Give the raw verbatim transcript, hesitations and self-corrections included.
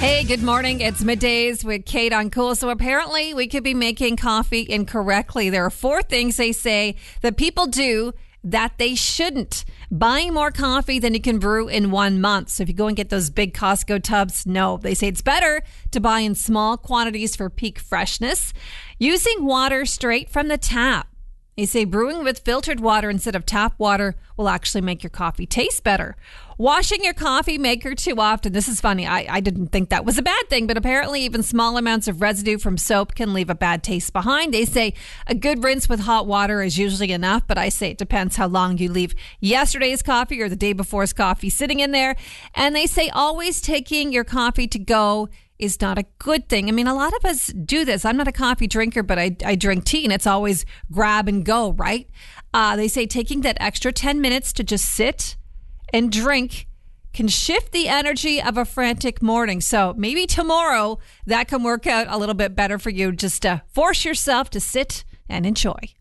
Hey, good morning. It's Middays with Kate on Cool. So apparently we could be making coffee incorrectly. There are four things they say that people do that they shouldn't. Buying more coffee than you can brew in one month. So if you go and get those big Costco tubs, no. They say it's better to buy in small quantities for peak freshness. Using water straight from the tap. They say brewing with filtered water instead of tap water will actually make your coffee taste better. Washing your coffee maker too often. This is funny. I, I didn't think that was a bad thing, but apparently even small amounts of residue from soap can leave a bad taste behind. They say a good rinse with hot water is usually enough, but I say it depends how long you leave yesterday's coffee or the day before's coffee sitting in there. And they say always taking your coffee to go is not a good thing. I mean, a lot of us do this. I'm not a coffee drinker, but I, I drink tea, and it's always grab and go, right? Uh, they say taking that extra ten minutes to just sit and drink can shift the energy of a frantic morning. So maybe tomorrow that can work out a little bit better for you. Just uh, force yourself to sit and enjoy.